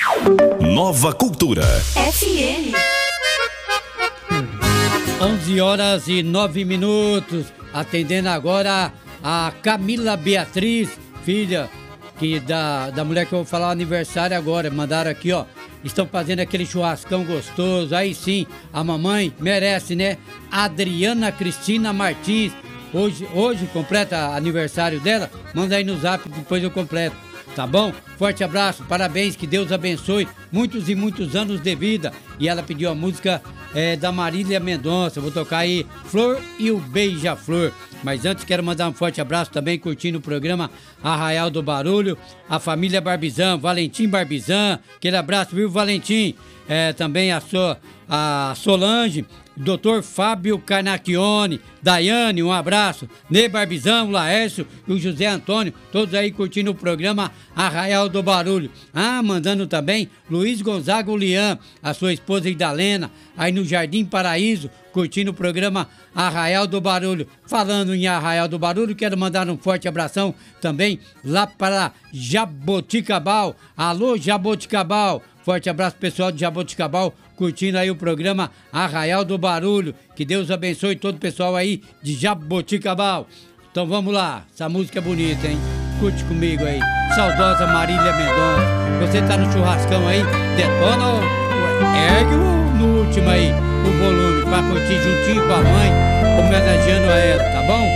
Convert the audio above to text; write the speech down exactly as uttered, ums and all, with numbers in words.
Nova Cultura F M. onze horas e nove minutos. Atendendo agora a Camila Beatriz, filha que da, da mulher que eu vou falar o aniversário agora. Mandaram aqui, ó. Estão fazendo aquele churrascão gostoso. Aí sim, a mamãe merece, né? Adriana Cristina Martins. Hoje, hoje completa aniversário dela. Manda aí no zap, depois eu completo. Tá bom? Forte abraço, parabéns, que Deus abençoe. Muitos e muitos anos de vida. E ela pediu a música é, da Marília Mendonça. Vou tocar aí Flor e o Beija-Flor. Mas antes quero mandar um forte abraço também, curtindo o programa Arraial do Barulho, a família Barbizan, Valentim Barbizan, aquele abraço, viu, Valentim? É, também a, so, a Solange, doutor Fábio Carnacchione, Daiane, um abraço, Ney Barbizan, o Laércio e o José Antônio, todos aí curtindo o programa Arraial do Barulho. Ah, mandando também Luiz Gonzaga Ulian, a sua esposa Idalena, aí no Jardim Paraíso, curtindo o programa Arraial do Barulho. Falando em Arraial do Barulho, quero mandar um forte abração também lá para Jaboticabal. Alô, Jaboticabal. Forte abraço pessoal de Jaboticabal, curtindo aí o programa Arraial do Barulho. Que Deus abençoe todo o pessoal aí de Jaboticabal. Então vamos lá, essa música é bonita, hein? Curte comigo aí. Saudosa Marília Mendonça. Você tá no churrascão aí, detona ou ergue no último aí o volume pra curtir juntinho com a mãe, homenageando a ela, tá bom?